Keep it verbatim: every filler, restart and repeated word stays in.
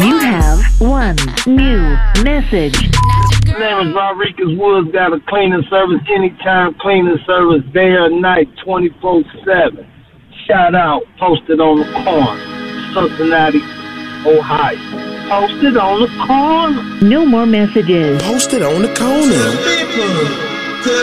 You have one new message. My name is Rodriguez Woods. Got a cleaning service, anytime cleaning service, day or night, twenty-four seven. Shout out, posted on the corner, Cincinnati, Ohio. Posted on the corner. No more messages. Posted on the corner.